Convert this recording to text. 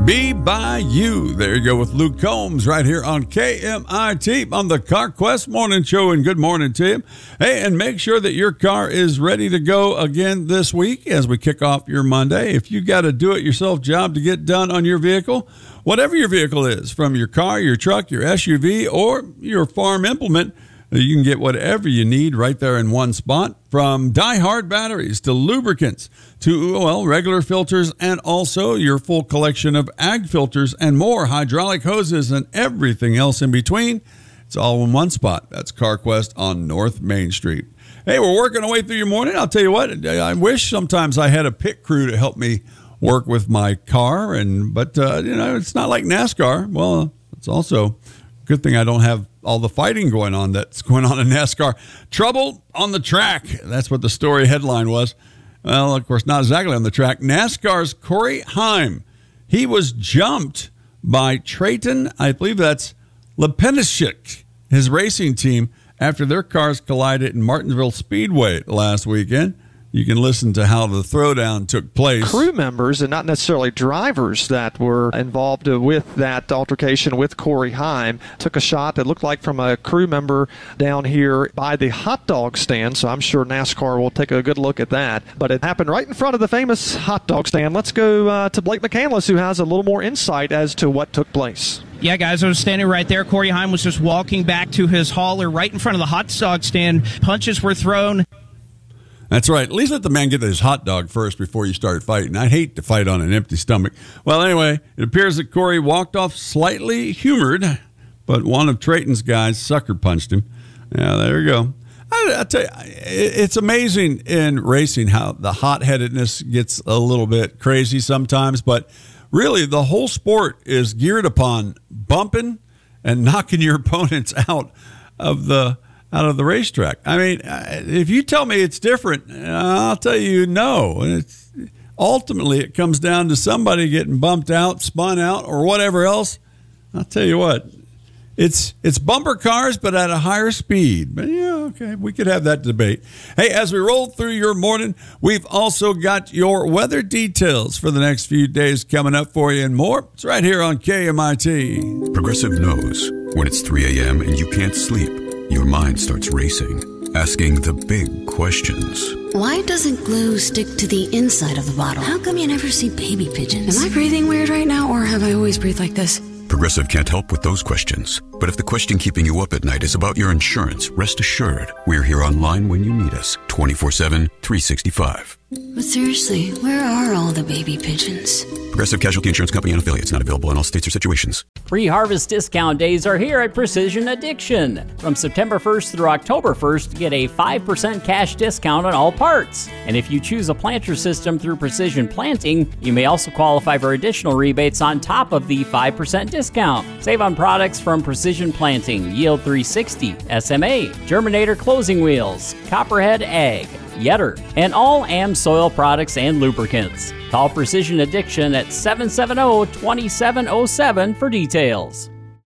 Be By You. There you go with Luke Combs right here on KMIT on the CarQuest Morning Show. And good morning to you. Hey, and make sure that your car is ready to go again this week as we kick off your Monday. If you got a do-it-yourself job to get done on your vehicle, whatever your vehicle is, from your car, your truck, your SUV, or your farm implement, you can get whatever you need right there in one spot, from die-hard batteries to lubricants to, well, regular filters, and also your full collection of ag filters and more, hydraulic hoses and everything else in between. It's all in one spot. That's CarQuest on North Main Street. Hey, we're working our way through your morning. I'll tell you what, I wish sometimes I had a pit crew to help me work with my car, but it's not like NASCAR. Well, it's also a good thing I don't have all the fighting going on that's going on in NASCAR. Trouble on the track. That's what the story headline was. Well, of course, not exactly on the track. NASCAR's Corey Heim. He was jumped by Trayton, I believe that's Lepenishik, his racing team, after their cars collided in Martinsville Speedway last weekend. You can listen to how the throwdown took place. Crew members and not necessarily drivers that were involved with that altercation with Corey Heim took a shot that looked like from a crew member down here by the hot dog stand, so I'm sure NASCAR will take a good look at that. But it happened right in front of the famous hot dog stand. Let's go to Blake McCandless, who has a little more insight as to what took place. Yeah, guys, I was standing right there. Corey Heim was just walking back to his hauler right in front of the hot dog stand. Punches were thrown. That's right. At least let the man get his hot dog first before you start fighting. I hate to fight on an empty stomach. Well, anyway, it appears that Corey walked off slightly humored, but one of Trayton's guys sucker punched him. Yeah, there you go. I tell you, it's amazing in racing how the hot-headedness gets a little bit crazy sometimes, but really the whole sport is geared upon bumping and knocking your opponents out of the racetrack. I mean, if you tell me it's different, I'll tell you no. And ultimately it comes down to somebody getting bumped out, spun out, or whatever else. I'll tell you what, it's bumper cars, but at a higher speed. But yeah, okay, we could have that debate. Hey, as we roll through your morning, we've also got your weather details for the next few days coming up for you and more. It's right here on KMIT. Progressive knows when it's 3 a.m. and you can't sleep. Your mind starts racing, asking the big questions. Why doesn't glue stick to the inside of the bottle? How come you never see baby pigeons? Am I breathing weird right now, or have I always breathed like this? Progressive can't help with those questions. But if the question keeping you up at night is about your insurance, rest assured, we're here online when you need us, 24/7, 365. But seriously, where are all the baby pigeons? Progressive Casualty Insurance Company and affiliates, not available in all states or situations. Pre-harvest discount days are here at Precision Addiction. From September 1st through October 1st, get a 5% cash discount on all parts. And if you choose a planter system through Precision Planting, you may also qualify for additional rebates on top of the 5% discount. Save on products from Precision Planting, Yield 360, SMA, Germinator Closing Wheels, Copperhead Ag, Yetter, and all AmSoil products and lubricants. Call Precision Addiction at 770-2707 for details.